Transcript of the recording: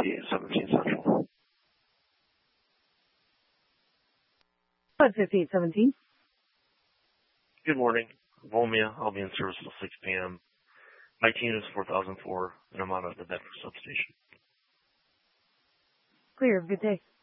5817 Central. 5817. Good morning. Volmia. I'll be in service till 6 p.m. My team is 4004, and I'm out at the Bedford substation. Clear. Good day.